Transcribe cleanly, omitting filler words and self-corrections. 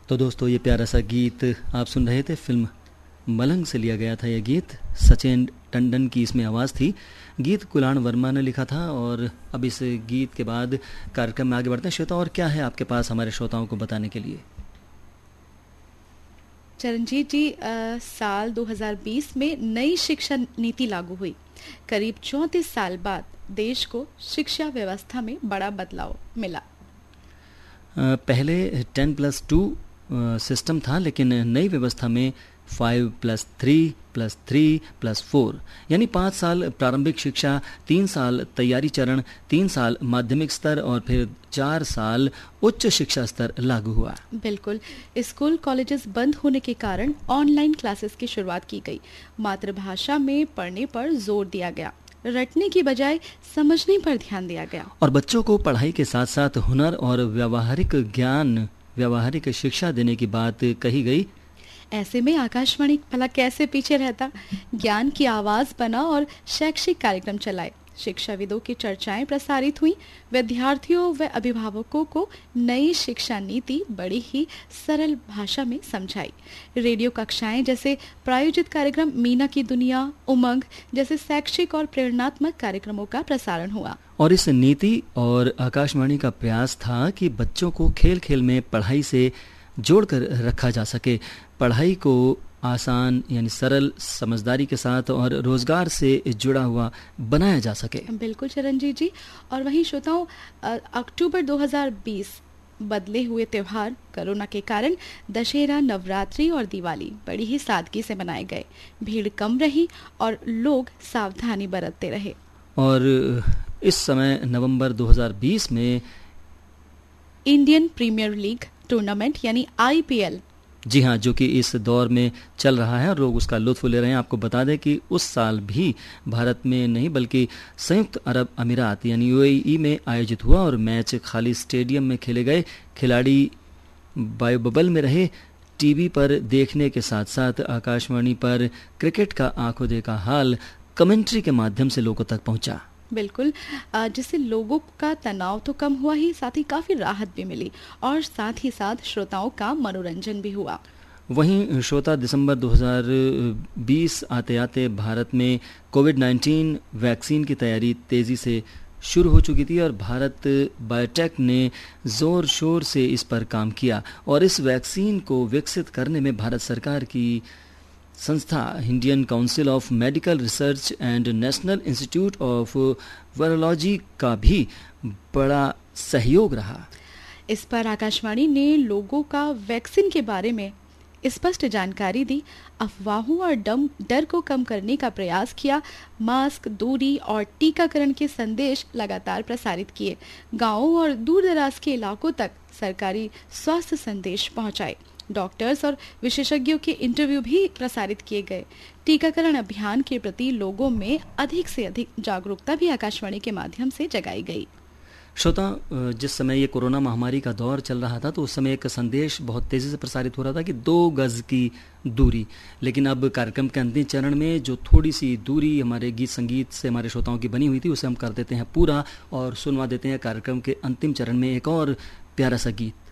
तो दोस्तों, ये प्यारा सा गीत आप सुन रहे थे, फिल्म मलंग से लिया गया था। यह गीत सचिन टंडन की इसमें आवाज़ थी। गीत कुलाण वर्मा ने लिखा था। और अब इस गीत के बाद कार्यक्रम में आगे बढ़ते हैं। श्वेता, और क्या है आपके पास हमारे श्रोताओं को बताने के लिए? चरणजीत जी, साल 2020 में नई शिक्षा नीति लागू हुई। करीब 34 साल बाद देश को शिक्षा व्यवस्था में बड़ा बदलाव मिला। पहले 10+2 सिस्टम था, लेकिन नई व्यवस्था में 5+3+3+4 यानी 5 साल प्रारंभिक शिक्षा, 3 साल तैयारी चरण, 3 साल माध्यमिक स्तर और फिर 4 साल उच्च शिक्षा स्तर लागू हुआ। बिल्कुल। स्कूल कॉलेजेस बंद होने के कारण ऑनलाइन क्लासेस की शुरुआत की गई। मातृभाषा में पढ़ने पर जोर दिया गया, रटने की बजाय समझने पर ध्यान दिया गया। और बच्चों को पढ़ाई के साथ साथ हुनर और व्यावहारिक शिक्षा देने की बात कही गई। ऐसे में आकाशवाणी भला कैसे पीछे रहता। ज्ञान की आवाज बना और शैक्षिक कार्यक्रम चलाए। शिक्षाविदों की चर्चाएं प्रसारित हुई। विद्यार्थियों व अभिभावकों को नई शिक्षा नीति बड़ी ही सरल भाषा में समझाई। रेडियो कक्षाएं जैसे प्रायोजित कार्यक्रम मीना की दुनिया, उमंग जैसे शैक्षिक और प्रेरणात्मक कार्यक्रमों का प्रसारण हुआ। और इस नीति और आकाशवाणी का प्रयास था कि बच्चों को खेल खेल में पढ़ाई से जोड़कर रखा जा सके, पढ़ाई को आसान यानी सरल, समझदारी के साथ और रोजगार से जुड़ा हुआ बनाया जा सके। बिल्कुल चरणजीत जी। और वहीं श्रोताओं, अक्टूबर 2020 बदले हुए त्योहार कोरोना के कारण दशहरा, नवरात्रि और दिवाली बड़ी ही सादगी से मनाए गए। भीड़ कम रही और लोग सावधानी बरतते रहे। और इस समय नवंबर 2020 में इंडियन प्रीमियर लीग टूर्नामेंट यानी IPL, जी हाँ, जो कि इस दौर में चल रहा है और लोग उसका लुत्फ ले रहे हैं। आपको बता दें कि उस साल भी भारत में नहीं बल्कि संयुक्त अरब अमीरात यानी UAE में आयोजित हुआ और मैच खाली स्टेडियम में खेले गए। खिलाड़ी बायो बबल में रहे। टीवी पर देखने के साथ साथ आकाशवाणी पर क्रिकेट का आंखों देखा हाल कमेंट्री के माध्यम से लोगों तक पहुंचा। बिल्कुल, जिससे लोगों का तनाव तो कम हुआ ही, साथ ही काफी राहत भी मिली और साथ ही साथ श्रोताओं का मनोरंजन भी हुआ। वहीं श्रोता, दिसंबर 2020 आते आते भारत में कोविड-19 वैक्सीन की तैयारी तेजी से शुरू हो चुकी थी और भारत बायोटेक ने जोर शोर से इस पर काम किया। और इस वैक्सीन को विकसित करने में भारत सरकार की संस्था Indian council of medical research and national institute of virology का भी बड़ा सहयोग रहा। इस पर आकाशवाणी ने लोगों का वैक्सीन के बारे में स्पष्ट जानकारी दी, अफवाहों और डर को कम करने का प्रयास किया। मास्क, दूरी और टीकाकरण के संदेश लगातार प्रसारित किए। गांवों और दूर दराज के इलाकों तक सरकारी स्वास्थ्य संदेश पहुंचाए। डॉक्टर्स और विशेषज्ञों के इंटरव्यू भी प्रसारित किए गए। टीकाकरण अभियान के प्रति लोगों में अधिक से अधिक जागरूकता भी आकाशवाणी के माध्यम से जगाई गई। श्रोता, जिस समय ये कोरोना महामारी का दौर चल रहा था तो उस समय एक संदेश बहुत तेज़ी से प्रसारित हो रहा था कि 2 गज की दूरी। लेकिन अब कार्यक्रम के अंतिम चरण में जो थोड़ी सी दूरी हमारे गीत संगीत से हमारे श्रोताओं की बनी हुई थी, उसे हम कर देते हैं पूरा और सुनवा देते हैं कार्यक्रम के अंतिम चरण में एक और प्यारा सा गीत।